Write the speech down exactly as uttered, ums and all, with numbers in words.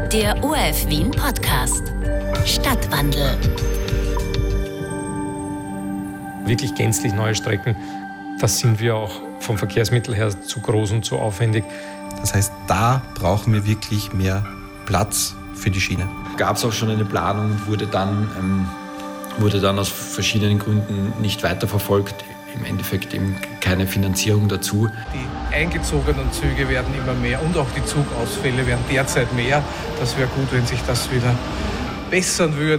Der O R F Wien Podcast. Stadtwandel. Wirklich gänzlich neue Strecken, das sind wir auch vom Verkehrsmittel her zu groß und zu aufwendig. Das heißt, da brauchen wir wirklich mehr Platz für die Schiene. Gab es auch schon eine Planung und wurde dann, ähm, wurde dann aus verschiedenen Gründen nicht weiterverfolgt. Im Endeffekt eben keine Finanzierung dazu. Die eingezogenen Züge werden immer mehr und auch die Zugausfälle werden derzeit mehr. Das wäre gut, wenn sich das wieder bessern würde.